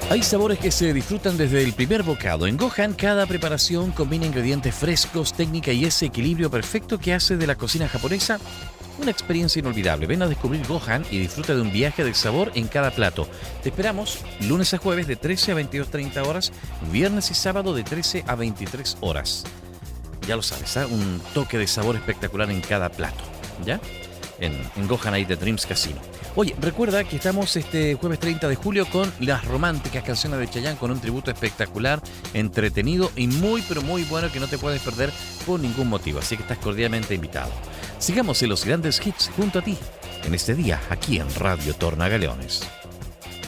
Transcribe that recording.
Hay sabores que se disfrutan desde el primer bocado. En Gohan, cada preparación combina ingredientes frescos, técnica y ese equilibrio perfecto que hace de la cocina japonesa una experiencia inolvidable. Ven a descubrir Gohan y disfruta de un viaje de sabor en cada plato. Te esperamos lunes a jueves de 13 a 22:30 horas, viernes y sábado de 13 a 23 horas. Ya lo sabes, ¿ah? Un toque de sabor espectacular en cada plato, ¿ya? En Gohan Night de Dreams Casino. Oye, recuerda que estamos este jueves 30 de julio con las románticas canciones de Chayanne, con un tributo espectacular, entretenido y muy pero muy bueno que no te puedes perder por ningún motivo. Así que estás cordialmente invitado. Sigamos en los grandes hits junto a ti en este día aquí en Radio Tornagaleones.